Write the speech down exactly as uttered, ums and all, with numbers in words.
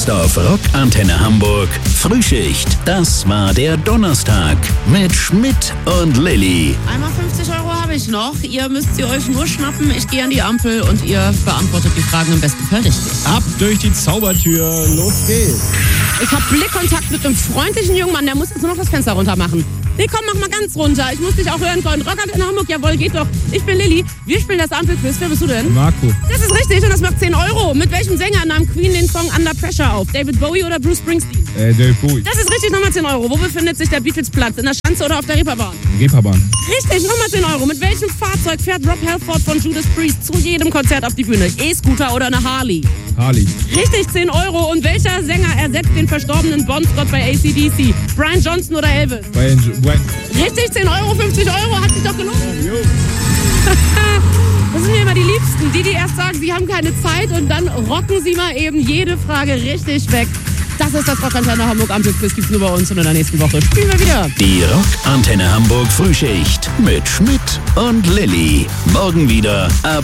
Jetzt auf Rockantenne Hamburg Frühschicht. Das war der Donnerstag mit Schmidt und Lilly. Einmal fünfzig Euro habe ich noch. Ihr müsst sie euch nur schnappen. Ich gehe an die Ampel und ihr beantwortet die Fragen im besten Fall richtig. Ab durch die Zaubertür. Los geht's. Ich habe Blickkontakt mit einem freundlichen jungen Mann. Der muss jetzt nur noch das Fenster runter machen. Nee, komm, mach mal ganz runter. Ich muss dich auch hören können. Rockantenne in Hamburg, jawohl, geht doch. Ich bin Lilly. Wir spielen das Ampelquiz. Wer bist du denn? Marco. Das ist richtig und das macht zehn Euro. Mit welchem Sänger nahm Queen den Song Under Pressure auf? David Bowie oder Bruce Springsteen? Äh, David Bowie. Das ist richtig, nochmal zehn Euro. Wo befindet sich der Beatles-Platz? In der Schanze oder auf der Reeperbahn? Reeperbahn. Richtig, nochmal zehn Euro. Mit welchem Fahrzeug fährt Rob Halford von Judas Priest zu jedem Konzert auf die Bühne? E-Scooter oder eine Harley? Harley. Richtig, zehn Euro. Und welcher Sänger ersetzt den verstorbenen Bon-Scott bei A C D C? Brian Johnson oder Elvis? Brian, Brian. Richtig, zehn Euro, fünfzig Euro. Hat sich doch gelohnt. Jo. Das sind mir immer die Liebsten. Die, die erst sagen, sie haben keine Zeit und dann rocken sie mal eben jede Frage richtig weg. Das ist das Rockantenne Hamburg Ampelquiz. Gibt's nur bei uns und in der nächsten Woche spielen wir wieder. Die Rockantenne Hamburg Frühschicht mit Schmidt und Lilly. Morgen wieder ab